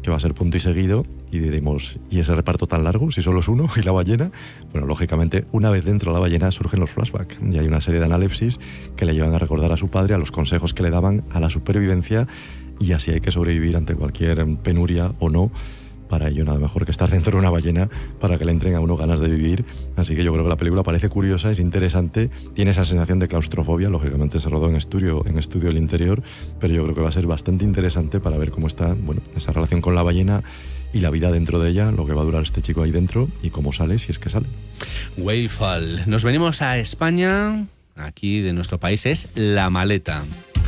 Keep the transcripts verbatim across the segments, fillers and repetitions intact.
que va a ser punto y seguido, y diremos, ¿y ese reparto tan largo? Si solo es uno, y la ballena. Bueno, lógicamente, una vez dentro de la ballena surgen los flashbacks, y hay una serie de analepsis que le llevan a recordar a su padre, a los consejos que le daban, a la supervivencia, y así hay que sobrevivir ante cualquier penuria o no. Para ello nada mejor que estar dentro de una ballena para que le entren a uno ganas de vivir. Así que yo creo que la película parece curiosa, es interesante, tiene esa sensación de claustrofobia, lógicamente se rodó en estudio, en estudio el interior, pero yo creo que va a ser bastante interesante para ver cómo está, bueno, esa relación con la ballena y la vida dentro de ella, lo que va a durar este chico ahí dentro y cómo sale, si es que sale. Whalefall. Nos venimos a España, aquí de nuestro país es La Maleta.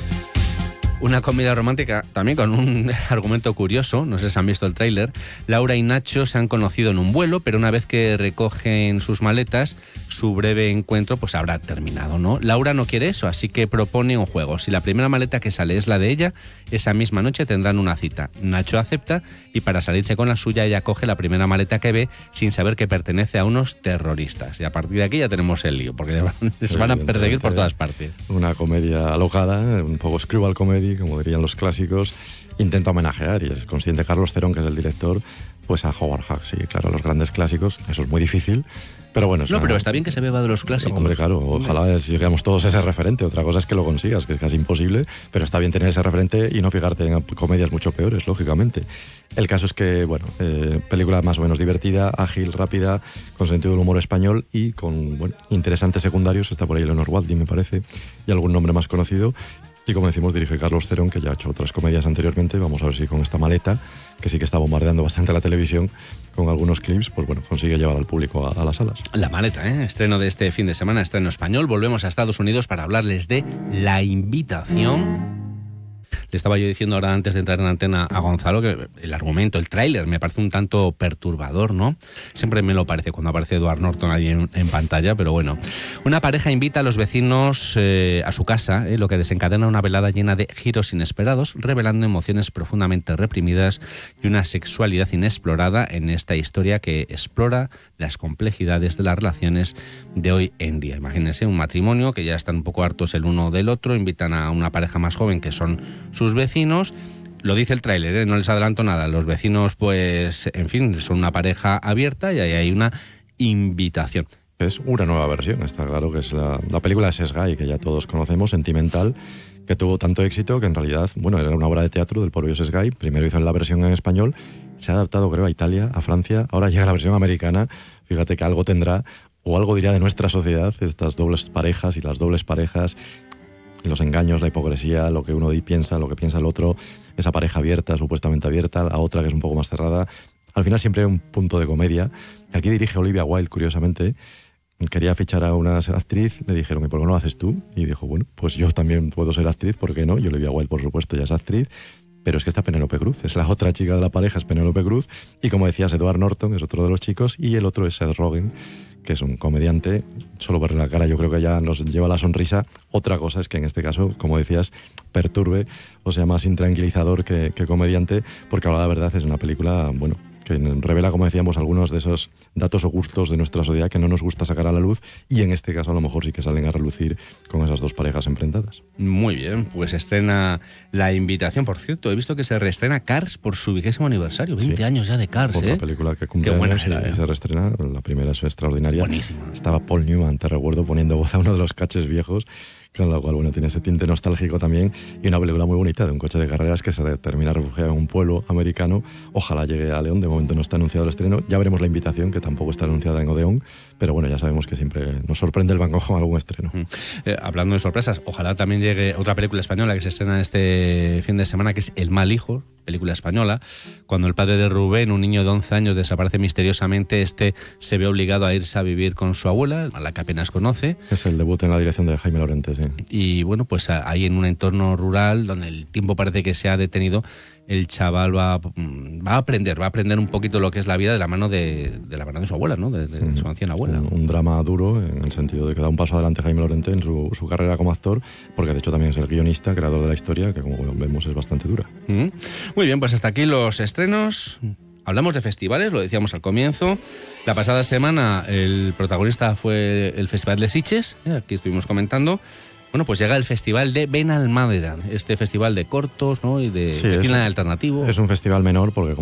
Una comedia romántica también con un argumento curioso, no sé si han visto el tráiler. Laura y Nacho se han conocido en un vuelo, pero una vez que recogen sus maletas, su breve encuentro pues habrá terminado, ¿no? Laura no quiere eso, así que propone un juego. Si la primera maleta que sale es la de ella, esa misma noche tendrán una cita. Nacho acepta y para salirse con la suya ella coge la primera maleta que ve sin saber que pertenece a unos terroristas. Y a partir de aquí ya tenemos el lío, porque les van a perseguir por todas partes. Una comedia alocada, un poco screwball comedy, como dirían los clásicos, intenta homenajear, y es consciente Carlos Cerón, que es el director, pues a Howard Hawks, sí, claro, a los grandes clásicos. Eso es muy difícil, pero bueno. No, una... pero está bien que se beba de los clásicos. Hombre, claro, ojalá sigamos todos ese referente. Otra cosa es que lo consigas, que es casi imposible, pero está bien tener ese referente y no fijarte en comedias mucho peores, lógicamente. El caso es que, bueno, eh, película más o menos divertida, ágil, rápida, con sentido del humor español y con, bueno, interesantes secundarios. Está por ahí Leonor Walding, me parece, y algún nombre más conocido. Y como decimos, dirige Carlos Cerón, que ya ha hecho otras comedias anteriormente. Vamos a ver si con esta maleta, que sí que está bombardeando bastante la televisión con algunos clips, pues bueno, consigue llevar al público a, a las salas. La Maleta, ¿eh? Estreno de este fin de semana, estreno español. Volvemos a Estados Unidos para hablarles de La Invitación. Le estaba yo diciendo ahora antes de entrar en antena a Gonzalo que el argumento, el tráiler, me parece un tanto perturbador, ¿no? Siempre me lo parece cuando aparece Edward Norton ahí en, en pantalla, pero bueno. Una pareja invita a los vecinos eh, a su casa, eh, lo que desencadena una velada llena de giros inesperados, revelando emociones profundamente reprimidas y una sexualidad inexplorada en esta historia que explora las complejidades de las relaciones de hoy en día. Imagínense un matrimonio que ya están un poco hartos el uno del otro, invitan a una pareja más joven que son sus vecinos. Lo dice el tráiler, ¿eh? No les adelanto nada. Los vecinos, pues, en fin, son una pareja abierta y ahí hay una invitación. Es una nueva versión, está claro, que es la, la película de Sesgay, que ya todos conocemos, sentimental, que tuvo tanto éxito que en realidad, bueno, era una obra de teatro del propio Sesgay. Primero hizo la versión en español, se ha adaptado, creo, a Italia, a Francia, ahora llega la versión americana. Fíjate que algo tendrá, o algo dirá de nuestra sociedad, estas dobles parejas y las dobles parejas, los engaños, la hipocresía, lo que uno piensa, lo que piensa el otro, esa pareja abierta, supuestamente abierta, la otra que es un poco más cerrada. Al final siempre hay un punto de comedia. Aquí dirige Olivia Wilde, curiosamente. Quería fichar a una actriz, le dijeron, ¿y por qué no lo haces tú? Y dijo, bueno, pues yo también puedo ser actriz, ¿por qué no? Y Olivia Wilde, por supuesto, ya es actriz. Pero es que está Penélope Cruz, es la otra chica de la pareja, es Penélope Cruz. Y como decías, Edward Norton es otro de los chicos, y el otro es Seth Rogen, que es un comediante. Solo verle la cara yo creo que ya nos lleva la sonrisa. Otra cosa es que en este caso, como decías, perturbe, o sea, más intranquilizador que, que comediante, porque ahora la verdad es una película, bueno, que revela, como decíamos, algunos de esos datos ocultos de nuestra sociedad que no nos gusta sacar a la luz, y en este caso a lo mejor sí que salen a relucir con esas dos parejas enfrentadas. Muy bien, pues estrena La Invitación. Por cierto, he visto que se reestrena Cars por su vigésimo aniversario, veinte sí. años ya de Cars. Otra ¿eh? película que cumple Qué buena años será, y ¿eh? se reestrena. La primera es extraordinaria. Buenísima. Estaba Paul Newman, te recuerdo, poniendo voz a uno de los caches viejos, con lo cual, bueno, tiene ese tinte nostálgico también, y una película muy bonita de un coche de carreras que se termina refugiado en un pueblo americano. Ojalá llegue a León, de momento no está anunciado el estreno. Ya veremos La Invitación, que tampoco está anunciada en Odeón, pero bueno, ya sabemos que siempre nos sorprende el Van Gogh con algún estreno. Mm. Eh, hablando de sorpresas, ojalá también llegue otra película española que se estrena este fin de semana, que es El Mal Hijo, película española. Cuando el padre de Rubén, un niño de once años, desaparece misteriosamente, este se ve obligado a irse a vivir con su abuela, a la que apenas conoce. Es el debut en la dirección de Jaime Lorente, sí. Y bueno, pues ahí en un entorno rural donde el tiempo parece que se ha detenido, el chaval va, va a aprender, va a aprender un poquito lo que es la vida de la mano de, de la mano de su abuela, ¿no? De, de mm. su anciana abuela. Un, un drama duro en el sentido de que da un paso adelante Jaime Lorente en su, su carrera como actor, porque de hecho también es el guionista, creador de la historia, que como vemos es bastante dura. Mm. Muy bien, pues hasta aquí los estrenos. Hablamos de festivales, lo decíamos al comienzo. La pasada semana el protagonista fue el Festival de Sitges, ¿eh? Aquí estuvimos comentando. Bueno, pues llega el Festival de Benalmádena, este festival de cortos, ¿no? Y de, sí, de cine alternativo. Es un festival menor porque